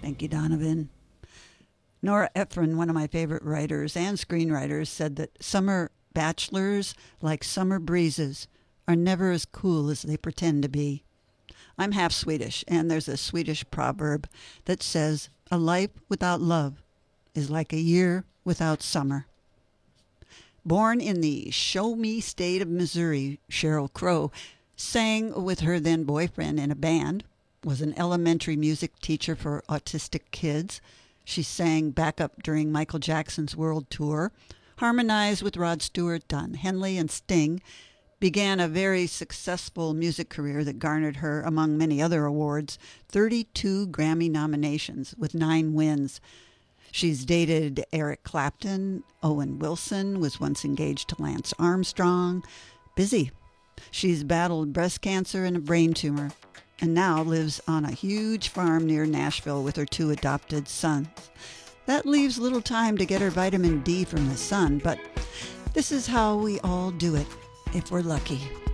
Thank you, Donovan. Nora Ephron, one of my favorite writers and screenwriters, said that summer bachelors, like summer breezes, are never as cool as they pretend to be. I'm half Swedish, and there's a Swedish proverb that says, "A life without love is like a year without summer." Born in the show me state of Missouri, Sheryl Crow sang with her then boyfriend in a band, was an elementary music teacher for autistic kids. She sang backup during Michael Jackson's world tour, harmonized with Rod Stewart, Don Henley, and Sting, began a very successful music career that garnered her, among many other awards, 32 Grammy nominations with 9 wins. She's dated Eric Clapton. Owen Wilson was once engaged to Lance Armstrong. Busy. She's battled breast cancer and a brain tumor, and now lives on a huge farm near Nashville with her 2 adopted sons. That leaves little time to get her vitamin D from the sun, but this is how we all do it if we're lucky.